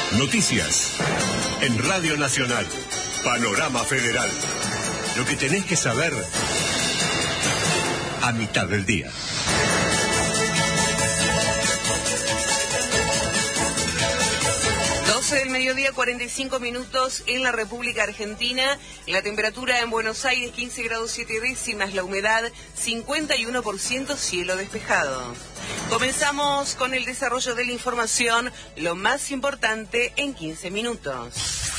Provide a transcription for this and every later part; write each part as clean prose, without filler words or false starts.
Noticias en Radio Nacional. Panorama Federal. Lo que tenés que saber a mitad del día. 12 del mediodía, 45 minutos en la República Argentina. La temperatura en Buenos Aires 15 grados 7 décimas, la humedad 51%, cielo despejado. Comenzamos con el desarrollo de la información, lo más importante en 15 minutos.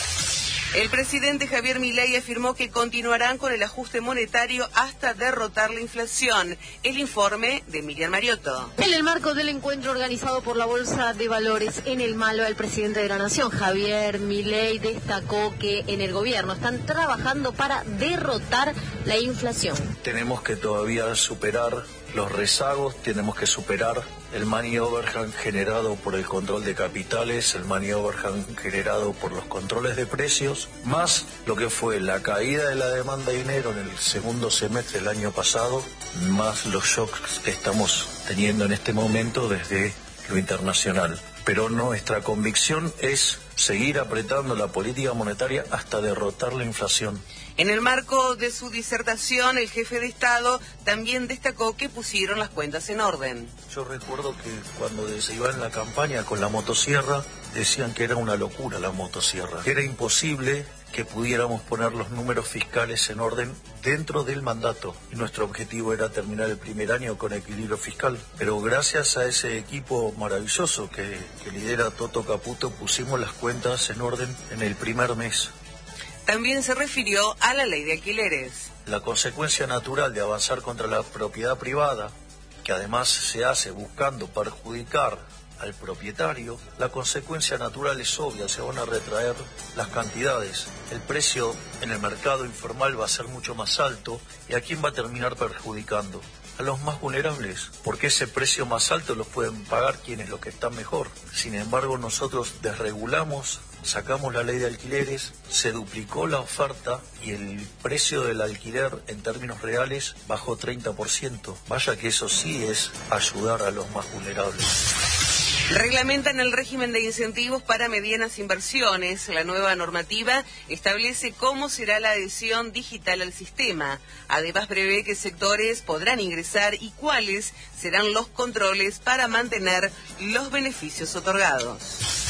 El presidente Javier Milei afirmó que continuarán con el ajuste monetario hasta derrotar la inflación. El informe de Miriam Mariotto. En el marco del encuentro organizado por la Bolsa de Valores en El Malo, el presidente de la Nación, Javier Milei, destacó que en el gobierno están trabajando para derrotar la inflación. Tenemos que todavía superar los rezagos, tenemos que superar el money overhang generado por el control de capitales, el money overhang generado por los controles de precios, más lo que fue la caída de la demanda de dinero en el segundo semestre del año pasado, más los shocks que estamos teniendo en este momento desde lo internacional. Pero nuestra convicción es seguir apretando la política monetaria hasta derrotar la inflación. En el marco de su disertación, el jefe de Estado también destacó que pusieron las cuentas en orden. Yo recuerdo que cuando se iba en la campaña con la motosierra, decían que era una locura la motosierra. Era imposible que pudiéramos poner los números fiscales en orden dentro del mandato. Y nuestro objetivo era terminar el primer año con equilibrio fiscal. Pero gracias a ese equipo maravilloso que lidera Toto Caputo, pusimos las cuentas en orden en el primer mes. También se refirió a la ley de alquileres. La consecuencia natural de avanzar contra la propiedad privada, que además se hace buscando perjudicar al propietario, la consecuencia natural es obvia, se van a retraer las cantidades. El precio en el mercado informal va a ser mucho más alto. ¿Y a quién va a terminar perjudicando? A los más vulnerables, porque ese precio más alto lo pueden pagar quienes los que están mejor. Sin embargo, nosotros desregulamos, sacamos la ley de alquileres, se duplicó la oferta y el precio del alquiler en términos reales bajó 30%. Vaya que eso sí es ayudar a los más vulnerables. Reglamentan el régimen de incentivos para medianas inversiones. La nueva normativa establece cómo será la adhesión digital al sistema. Además, prevé qué sectores podrán ingresar y cuáles serán los controles para mantener los beneficios otorgados.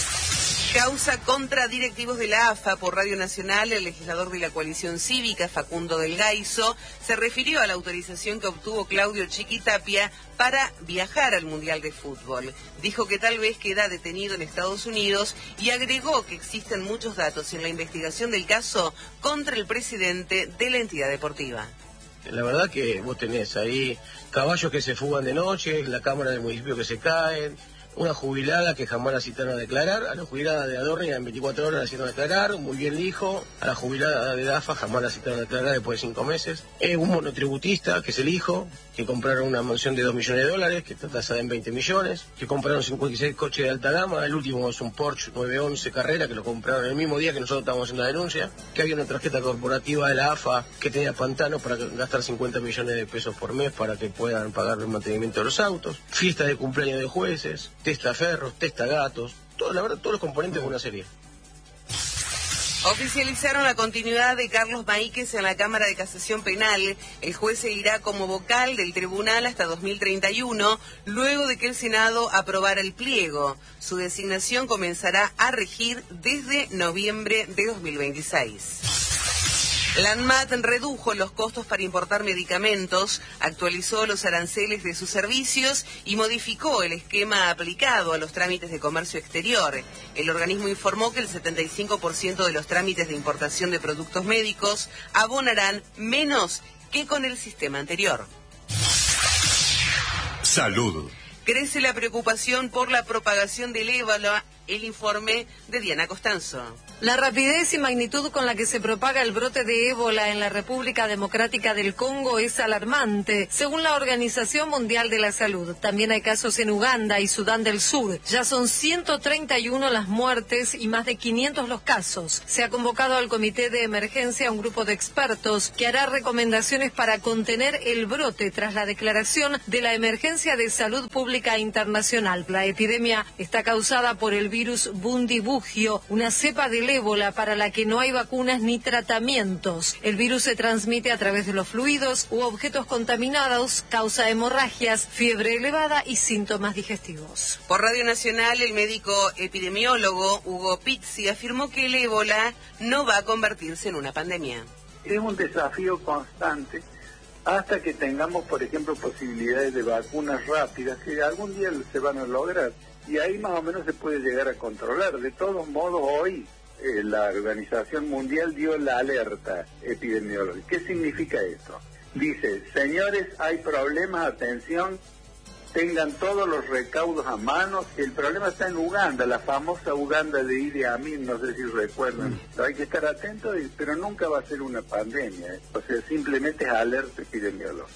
Causa contra directivos de la AFA. Por Radio Nacional, el legislador de la coalición cívica, Facundo del Gaizo, se refirió a la autorización que obtuvo Claudio Chiquitapia para viajar al Mundial de Fútbol. Dijo que tal vez queda detenido en Estados Unidos y agregó que existen muchos datos en la investigación del caso contra el presidente de la entidad deportiva. La verdad que vos tenés ahí caballos que se fugan de noche, la cámara del municipio que se caen, una jubilada que jamás la citaron a declarar, a la jubilada de Adorni en 24 horas la citaron a declarar, muy bien dijo, a la jubilada de DAFA jamás la citaron a declarar después de 5 meses, un monotributista que es el hijo, que compraron una mansión de $2 millones, que está tasada en 20 millones, que compraron 56 coches de alta gama, el último es un Porsche 911 Carrera, que lo compraron el mismo día que nosotros estábamos haciendo la denuncia, que había una tarjeta corporativa de la AFA que tenía pantano para gastar 50 millones de pesos por mes para que puedan pagar el mantenimiento de los autos, fiesta de cumpleaños de jueces, testaferros, testagatos, la verdad, todos los componentes de una serie. Oficializaron la continuidad de Carlos Maíquez en la Cámara de Casación Penal. El juez seguirá como vocal del tribunal hasta 2031, luego de que el Senado aprobara el pliego. Su designación comenzará a regir desde noviembre de 2026. La ANMAT redujo los costos para importar medicamentos, actualizó los aranceles de sus servicios y modificó el esquema aplicado a los trámites de comercio exterior. El organismo informó que el 75% de los trámites de importación de productos médicos abonarán menos que con el sistema anterior. Salud. Crece la preocupación por la propagación del ébola. El informe de Diana Costanzo. La rapidez y magnitud con la que se propaga el brote de ébola en la República Democrática del Congo es alarmante, según la Organización Mundial de la Salud. También hay casos en Uganda y Sudán del Sur. Ya son 131 las muertes y más de 500 los casos. Se ha convocado al Comité de Emergencia un grupo de expertos que hará recomendaciones para contener el brote tras la declaración de la Emergencia de Salud Pública Internacional. La epidemia está causada por el virus virus bundibugyo, una cepa del ébola para la que no hay vacunas ni tratamientos. El virus se transmite a través de los fluidos u objetos contaminados, causa hemorragias, fiebre elevada y síntomas digestivos. Por Radio Nacional, el médico epidemiólogo Hugo Pizzi afirmó que el ébola no va a convertirse en una pandemia. Es un desafío constante hasta que tengamos, por ejemplo, posibilidades de vacunas rápidas que algún día se van a lograr. Y ahí más o menos se puede llegar a controlar. De todos modos, hoy la Organización Mundial dio la alerta epidemiológica. ¿Qué significa esto? Dice, señores, hay problemas, atención, tengan todos los recaudos a mano. El problema está en Uganda, la famosa Uganda de Idi Amin, no sé si recuerdan. Hay que estar atentos, pero nunca va a ser una pandemia. O sea, simplemente es alerta epidemiológica.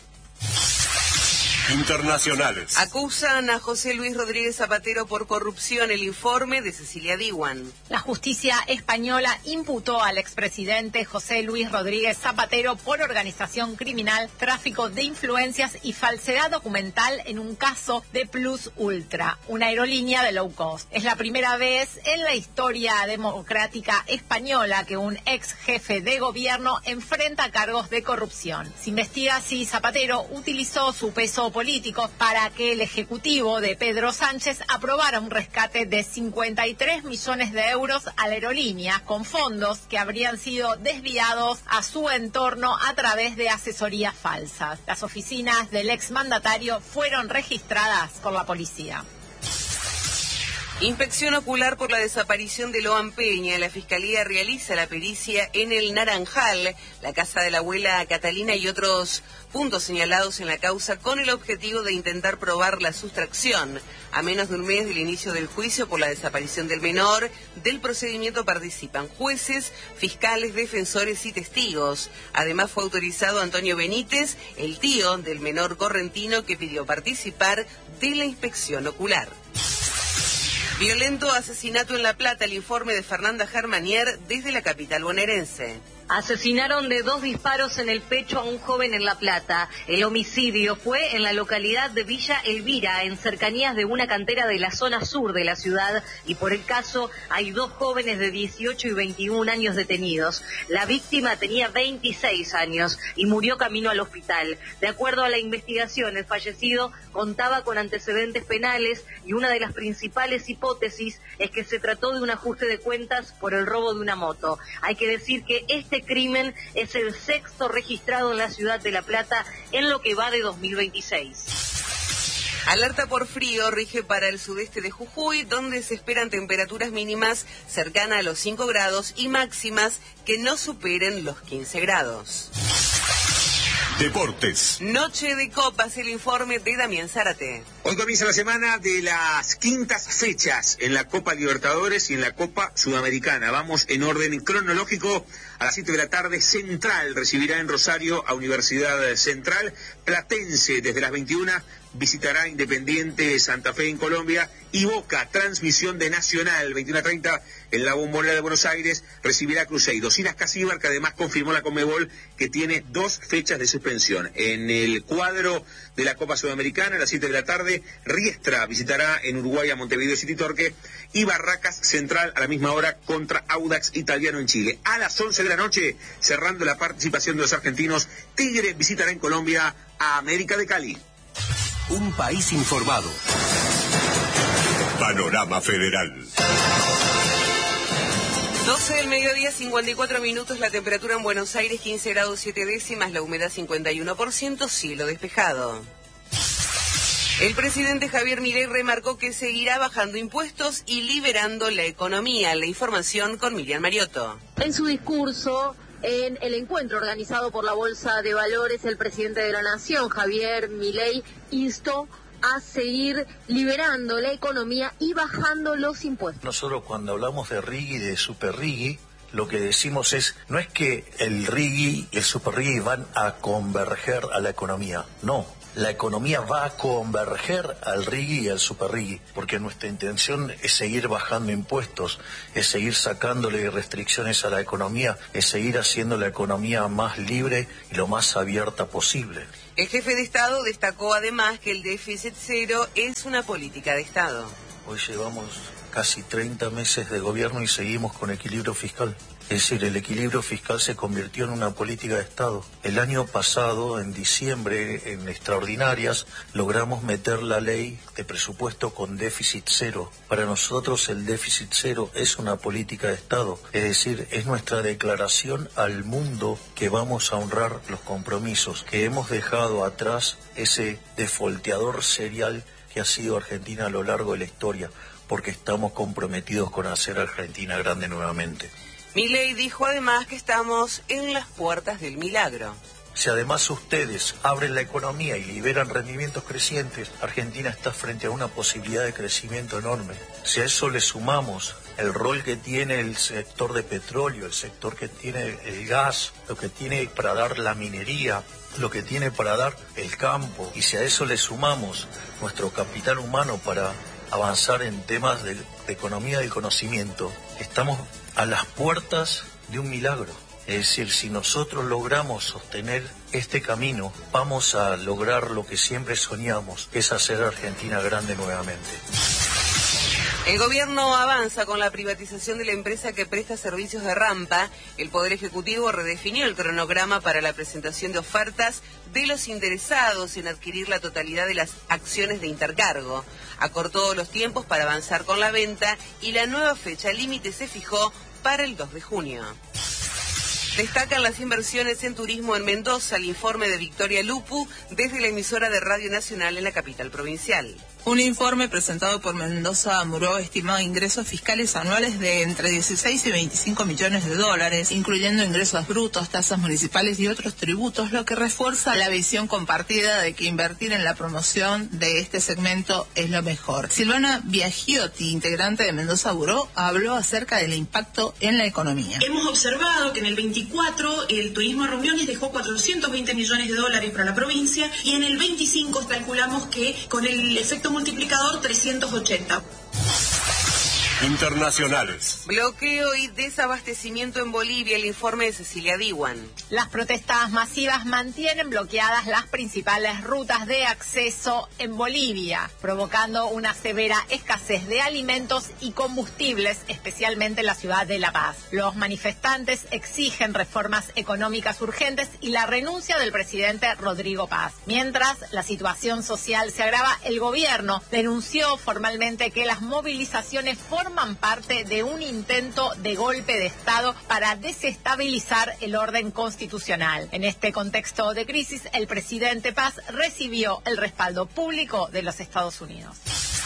Internacionales. Acusan a José Luis Rodríguez Zapatero por corrupción. El informe de Cecilia Diwan. La justicia española imputó al expresidente José Luis Rodríguez Zapatero por organización criminal, tráfico de influencias y falsedad documental en un caso de Plus Ultra, una aerolínea de low cost. Es la primera vez en la historia democrática española que un ex jefe de gobierno enfrenta cargos de corrupción. Se investiga si Zapatero utilizó su peso político para que el ejecutivo de Pedro Sánchez aprobara un rescate de 53 millones de euros a la aerolínea con fondos que habrían sido desviados a su entorno a través de asesorías falsas. Las oficinas del exmandatario fueron registradas por la policía. Inspección ocular por la desaparición de Loan Peña. La Fiscalía realiza la pericia en el Naranjal, la casa de la abuela Catalina y otros puntos señalados en la causa con el objetivo de intentar probar la sustracción. A menos de un mes del inicio del juicio por la desaparición del menor, del procedimiento participan jueces, fiscales, defensores y testigos. Además fue autorizado Antonio Benítez, el tío del menor correntino que pidió participar de la inspección ocular. Violento asesinato en La Plata, el informe de Fernanda Germanier desde la capital bonaerense. Asesinaron de 2 disparos en el pecho a un joven en La Plata. El homicidio fue en la localidad de Villa Elvira, en cercanías de una cantera de la zona sur de la ciudad, y por el caso hay 2 jóvenes de 18 y 21 años detenidos. La víctima tenía 26 años y murió camino al hospital. De acuerdo a la investigación, el fallecido contaba con antecedentes penales y una de las principales hipótesis es que se trató de un ajuste de cuentas por el robo de una moto. Hay que decir que este crimen es el 6º registrado en la ciudad de La Plata en lo que va de 2026. Alerta por frío rige para el sudeste de Jujuy, donde se esperan temperaturas mínimas cercanas a los 5 grados y máximas que no superen los 15 grados. Deportes. Noche de copas, el informe de Damián Zárate. Hoy comienza la semana de las 5ª fechas en la Copa Libertadores y en la Copa Sudamericana. Vamos en orden cronológico. A las 7 de la tarde, Central recibirá en Rosario a Universidad Central. Platense, desde las 21, visitará Independiente Santa Fe en Colombia. Y Boca, transmisión de Nacional, 21:30, en la Bombonera de Buenos Aires, recibirá a Cruzeiro. Silas Casíbar, que además confirmó la Conmebol que tiene 2 fechas de suspensión. En el cuadro de la Copa Sudamericana, a las 7 de la tarde, Riestra visitará en Uruguay a Montevideo City Torque. Y Barracas Central a la misma hora contra Audax Italiano en Chile. A las 11 de la noche, cerrando la participación de los argentinos, Tigre visitará en Colombia a América de Cali. Un país informado. Panorama Federal. 12 del mediodía, 54 minutos, la temperatura en Buenos Aires, 15 grados 7 décimas, la humedad 51%, cielo despejado. El presidente Javier Milei remarcó que seguirá bajando impuestos y liberando la economía. La información con Miriam Mariotto. En su discurso en el encuentro organizado por la Bolsa de Valores, el presidente de la Nación, Javier Milei, instó a seguir liberando la economía y bajando los impuestos. Nosotros cuando hablamos de RIGI y de Super RIGI, lo que decimos es, no es que el RIGI y el Super RIGI van a converger a la economía, no. La economía va a converger al RIGI y al Super RIGI, porque nuestra intención es seguir bajando impuestos, es seguir sacándole restricciones a la economía, es seguir haciendo la economía más libre y lo más abierta posible. El jefe de Estado destacó además que el déficit cero es una política de Estado. Hoy llevamos casi 30 meses de gobierno y seguimos con equilibrio fiscal. Es decir, el equilibrio fiscal se convirtió en una política de Estado. El año pasado, en diciembre, en extraordinarias, logramos meter la ley de presupuesto con déficit cero. Para nosotros el déficit cero es una política de Estado. Es decir, es nuestra declaración al mundo que vamos a honrar los compromisos, que hemos dejado atrás ese defolteador serial que ha sido Argentina a lo largo de la historia, porque estamos comprometidos con hacer Argentina grande nuevamente. Milei dijo además que estamos en las puertas del milagro. Si además ustedes abren la economía y liberan rendimientos crecientes, Argentina está frente a una posibilidad de crecimiento enorme. Si a eso le sumamos el rol que tiene el sector de petróleo, el sector que tiene el gas, lo que tiene para dar la minería, lo que tiene para dar el campo, y si a eso le sumamos nuestro capital humano para avanzar en temas de economía del conocimiento, estamos a las puertas de un milagro. Es decir, si nosotros logramos sostener este camino, vamos a lograr lo que siempre soñamos, que es hacer Argentina grande nuevamente. El gobierno avanza con la privatización de la empresa que presta servicios de rampa. El Poder Ejecutivo redefinió el cronograma para la presentación de ofertas de los interesados en adquirir la totalidad de las acciones de Intercargo. Acortó los tiempos para avanzar con la venta y la nueva fecha límite se fijó para el 2 de junio. Destacan las inversiones en turismo en Mendoza, el informe de Victoria Lupu desde la emisora de Radio Nacional en la capital provincial. Un informe presentado por Mendoza Muró estimó ingresos fiscales anuales de entre 16 y 25 millones de dólares, incluyendo ingresos brutos, tasas municipales y otros tributos, lo que refuerza la visión compartida de que invertir en la promoción de este segmento es lo mejor. Silvana Biagiotti, integrante de Mendoza Muró, habló acerca del impacto en la economía. Hemos observado que en el 24 el turismo a reuniones dejó 420 millones de dólares para la provincia y en el 25 calculamos que con el efecto multiplicador 380. Internacionales. Bloqueo y desabastecimiento en Bolivia, el informe de Cecilia Diwan. Las protestas masivas mantienen bloqueadas las principales rutas de acceso en Bolivia, provocando una severa escasez de alimentos y combustibles, especialmente en la ciudad de La Paz. Los manifestantes exigen reformas económicas urgentes y la renuncia del presidente Rodrigo Paz. Mientras la situación social se agrava, el gobierno denunció formalmente que las movilizaciones forman parte de un intento de golpe de Estado para desestabilizar el orden constitucional. En este contexto de crisis, el presidente Paz recibió el respaldo público de los Estados Unidos.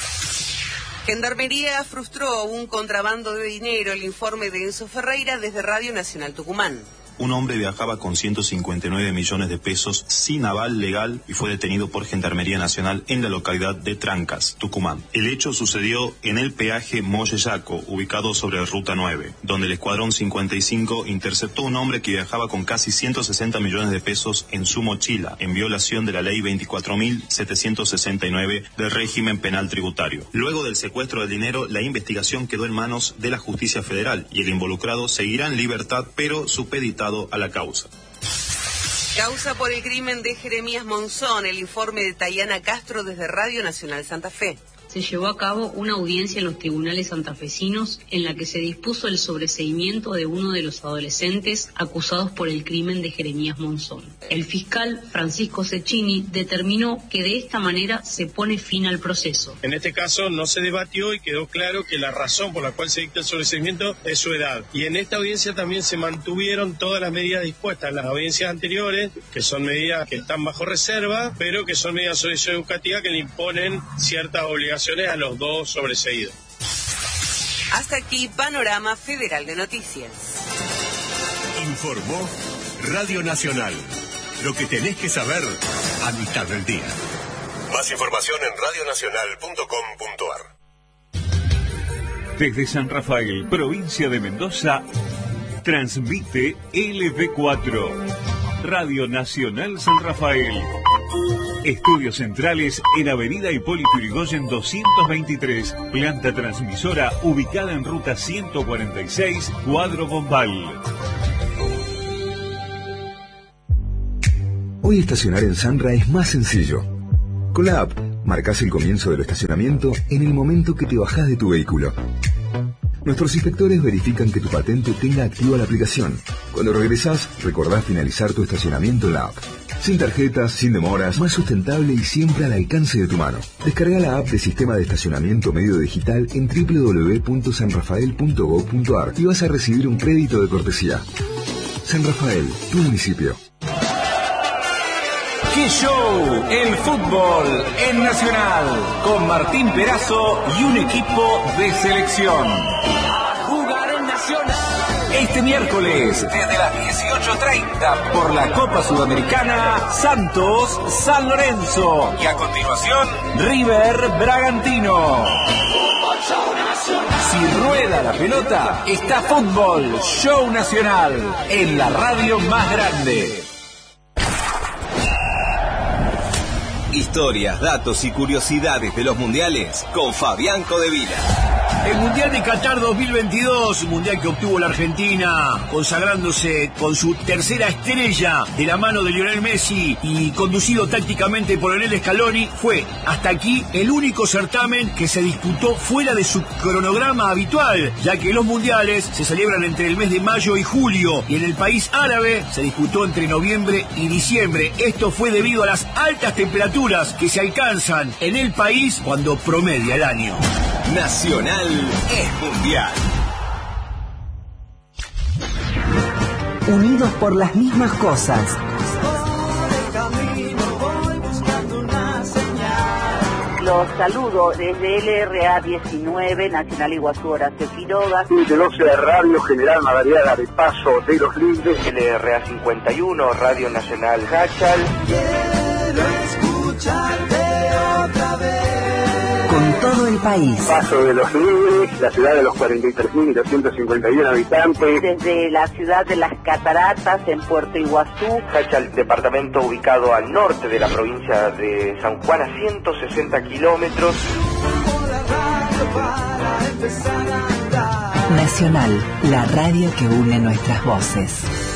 Gendarmería frustró un contrabando de dinero, el informe de Enzo Ferreira desde Radio Nacional Tucumán. Un hombre viajaba con 159 millones de pesos sin aval legal y fue detenido por Gendarmería Nacional en la localidad de Trancas, Tucumán. El hecho sucedió en el peaje Moyeyaco, ubicado sobre Ruta 9, donde el Escuadrón 55 interceptó a un hombre que viajaba con casi 160 millones de pesos en su mochila, en violación de la Ley 24.769 del régimen penal tributario. Luego del secuestro del dinero, la investigación quedó en manos de la Justicia Federal y el involucrado seguirá en libertad, pero supeditado a la causa. Causa por el crimen de Jeremías Monzón, el informe de Tayana Castro desde Radio Nacional Santa Fe. Se llevó a cabo una audiencia en los tribunales santafesinos en la que se dispuso el sobreseimiento de uno de los adolescentes acusados por el crimen de Jeremías Monzón. El fiscal Francisco Cecchini determinó que de esta manera se pone fin al proceso. En este caso no se debatió y quedó claro que la razón por la cual se dicta el sobreseimiento es su edad. Y en esta audiencia también se mantuvieron todas las medidas dispuestas en las audiencias anteriores, que son medidas que están bajo reserva, pero que son medidas socioeducativas que le imponen ciertas obligaciones a los dos sobreseídos. Hasta aquí Panorama Federal de Noticias. Informó Radio Nacional. Lo que tenés que saber a mitad del día. Más información en radionacional.com.ar. Desde San Rafael, provincia de Mendoza, transmite LV4, Radio Nacional San Rafael. Estudios centrales en Avenida Hipólito Yrigoyen 223, planta transmisora ubicada en ruta 146, Cuadro Bombal. Hoy estacionar en Sanra es más sencillo. Con la app Marcás el comienzo del estacionamiento en el momento que te bajás de tu vehículo. Nuestros inspectores verifican que tu patente tenga activa la aplicación. Cuando regresás, recordá finalizar tu estacionamiento en la app. Sin tarjetas, sin demoras, más sustentable y siempre al alcance de tu mano. Descarga la app de Sistema de Estacionamiento Medio Digital en www.sanrafael.gov.ar y vas a recibir un crédito de cortesía. San Rafael, tu municipio. ¡Qué show! El fútbol en Nacional, con Martín Perazo y un equipo de selección. Jugar en Nacional. Este miércoles, desde las 18:30, por la Copa Sudamericana, Santos-San Lorenzo. Y a continuación, River-Bragantino. Si rueda la pelota, está fútbol, show nacional, en la radio más grande. Historias, datos y curiosidades de los mundiales con Fabián Codevila. El Mundial de Qatar 2022, mundial que obtuvo la Argentina, consagrándose con su tercera estrella de la mano de Lionel Messi y conducido tácticamente por Lionel Scaloni, fue hasta aquí el único certamen que se disputó fuera de su cronograma habitual, ya que los mundiales se celebran entre el mes de mayo y julio y en el país árabe se disputó entre noviembre y diciembre. Esto fue debido a las altas temperaturas que se alcanzan en el país cuando promedia el año. Nacional es mundial. Unidos por las mismas cosas. Los saludo desde LRA 19, Nacional Iguazú Horacio Quiroga. De 12 de Radio General Madariaga de Paso de los Lindes. LRA 51, Radio Nacional Hachal. Quiero escucharte otra vez. Con todo el país. Paso de los Libres, la ciudad de los 43.251 habitantes. Desde la ciudad de las Cataratas, en Puerto Iguazú. Hachal, departamento ubicado al norte de la provincia de San Juan, a 160 kilómetros. Nacional, la radio que une nuestras voces.